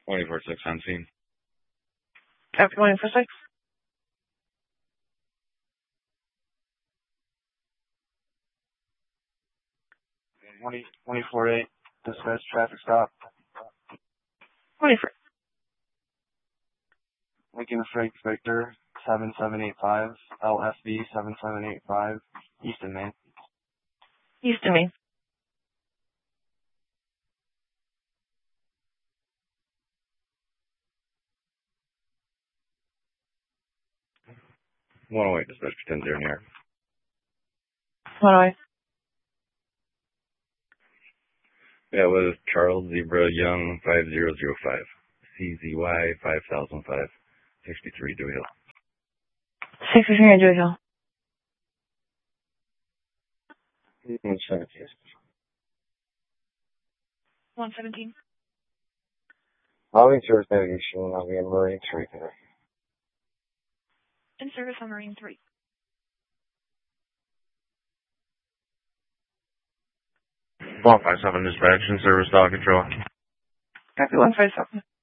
24-6 on scene. Copy 146. 24-8, dispatch traffic stop. 24. Lincoln Freight Victor 7785, LFB 7785, Easton, Maine. Easton, Maine. One dispatch 10-0 near. 108. Yeah, it was Charles Zebra Young 5005. CZY 5005. 63 Dewey Hill. 63 Dewey Hill. 117. Following service navigation, I'll be in Marine 3 today. In service on Marine 3. One 57 dispatch in service dog control. Copy 157.